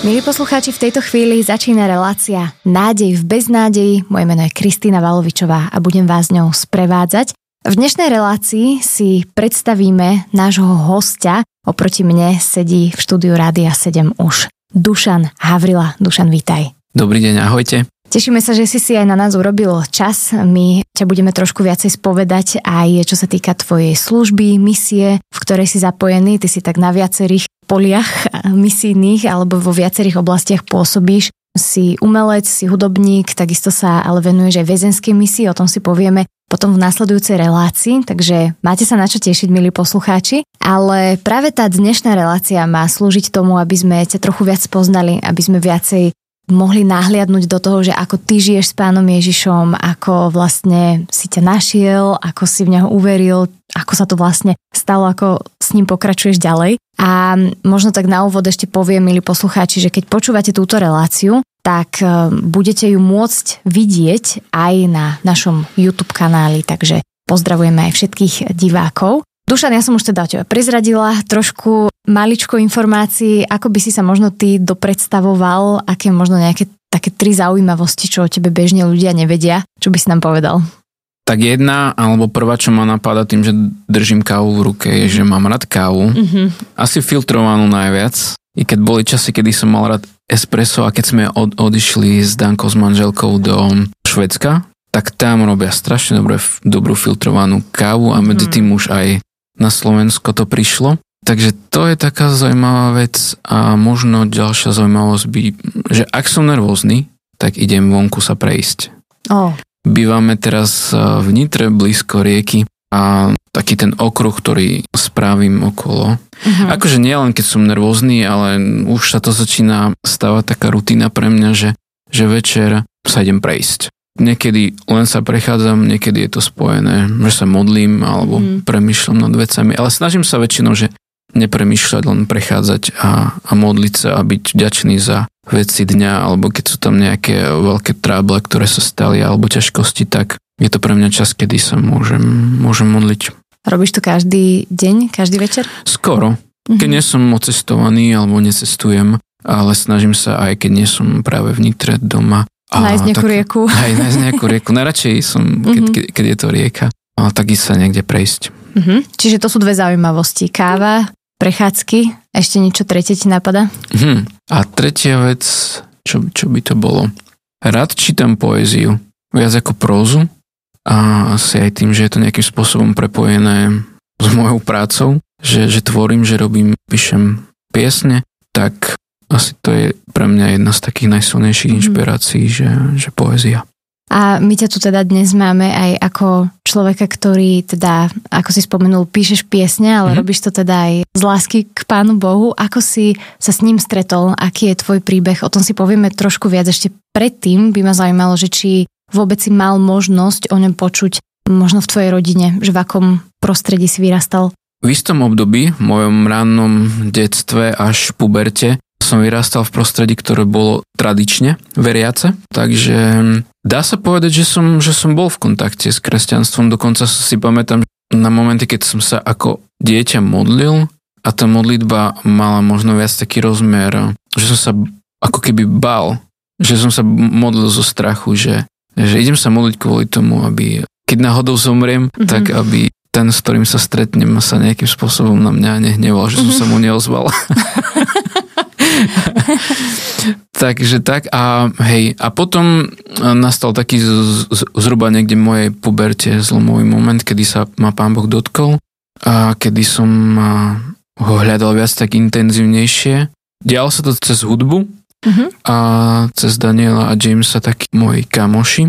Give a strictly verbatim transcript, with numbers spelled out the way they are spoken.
Milí poslucháči, v tejto chvíli začína relácia Nádej v beznádeji. Moje meno je Kristýna Valovičová a budem vás ňou sprevádzať. V dnešnej relácii si predstavíme nášho hostia. Oproti mne sedí v štúdiu Rádia sedem už Dušan Havrila. Dušan, vítaj. Dobrý deň, ahojte. Tešíme sa, že si si aj na nás urobil čas. My ťa budeme trošku viacej spovedať aj čo sa týka tvojej služby, misie, v ktorej si zapojený. Ty si tak na viacerých poliach misijných alebo vo viacerých oblastiach pôsobíš. Si umelec, si hudobník, takisto sa ale venuješ aj väzenskej misii, o tom si povieme potom v nasledujúcej relácii, takže máte sa na čo tešiť, milí poslucháči. Ale práve tá dnešná relácia má slúžiť tomu, aby sme ťa trochu viac poznali, aby sme viacej mohli nahliadnúť do toho, že ako ty žiješ s Pánom Ježišom, ako vlastne si ťa našiel, ako si v neho uveril, ako sa to vlastne stalo, ako s ním pokračuješ ďalej. A možno tak na úvod ešte poviem, milí poslucháči, že keď počúvate túto reláciu, tak budete ju môcť vidieť aj na našom YouTube kanáli, takže pozdravujeme aj všetkých divákov. Dušan, ja som už teda teba prezradila trošku maličko informácií, ako by si sa možno ty dopredstavoval, aké možno nejaké také tri zaujímavosti, čo o tebe bežne ľudia nevedia, čo by si nám povedal? Tak jedna, alebo prvá, čo ma napadá tým, že držím kávu v ruke, je, že mám rád kávu. Mm-hmm. Asi filtrovanú najviac. I keď boli časy, kedy som mal rád espresso a keď sme od, odišli s Dankou, s manželkou do Švédska, tak tam robia strašne dobré, dobrú filtrovanú kávu a medzi tým už aj na Slovensko to prišlo. Takže to je taká zaujímavá vec a možno ďalšia zaujímavosť by, že ak som nervózny, tak idem vonku sa prejsť. Oh. Bývame teraz v Nitre, blízko rieky a taký ten okruh, ktorý spravím okolo. Uh-huh. Akože nie len keď som nervózny, ale už sa to začína stávať taká rutina pre mňa, že, že večer sa idem prejsť. Niekedy len sa prechádzam, niekedy je to spojené, že sa modlím alebo mm. premýšľam nad vecami, ale snažím sa väčšinou, že nepremýšľať, len prechádzať a, a modliť sa a byť vďačný za veci dňa, alebo keď sú tam nejaké veľké tráble, ktoré sa stali, alebo ťažkosti, tak je to pre mňa čas, kedy sa môžem, môžem modliť. Robíš to každý deň, každý večer? Skoro. Mm-hmm. Keď nie som ocestovaný alebo necestujem, ale snažím sa aj keď nie som práve v Nitre doma, nájsť nejakú rieku. Aj nájsť nejakú rieku. Najradšej som, keď, mm-hmm. keď, keď je to rieka, ale tak ísť sa niekde prejsť. Mm-hmm. Čiže to sú dve zaujímavosti. Káva, prechádzky, ešte niečo tretie ti napadá? Mm-hmm. A tretia vec, čo, čo by to bolo? Rád čítam poéziu, viac ako prózu a asi aj tým, že je to nejakým spôsobom prepojené s mojou prácou, že, že tvorím, že robím, píšem piesne, tak asi to je pre mňa jedna z takých najsilnejších inšpirácií, že, že poézia. A my ťa tu teda dnes máme aj ako človeka, ktorý teda, ako si spomenul, píšeš piesne, ale mm-hmm. robíš to teda aj z lásky k Pánu Bohu. Ako si sa s ním stretol? Aký je tvoj príbeh? O tom si povieme trošku viac. Ešte predtým by ma zaujímalo, že či vôbec si mal možnosť o ňom počuť možno v tvojej rodine, že v akom prostredí si vyrastal? V istom období, v mojom rannom detstve až puberte, som vyrastal v prostredí, ktoré bolo tradične veriace, takže dá sa povedať, že som, že som bol v kontakte s kresťanstvom, dokonca si pamätám na momenty, keď som sa ako dieťa modlil a tá modlitba mala možno viac taký rozmer, že som sa ako keby bál, že som sa modlil zo strachu, že, že idem sa modliť kvôli tomu, aby keď náhodou zomriem, mm-hmm. tak aby ten, s ktorým sa stretnem, sa nejakým spôsobom na mňa nehneval, že som mm-hmm. sa mu neozval. Takže tak a hej, a potom nastal taký z, z, zhruba niekde v mojej puberte zlomový moment, kedy sa ma Pán Boh dotkol a kedy som ho hľadal viac tak intenzívnejšie. Dialo sa to cez hudbu uh-huh. a cez Daniela a Jamesa, takí moji kamoši.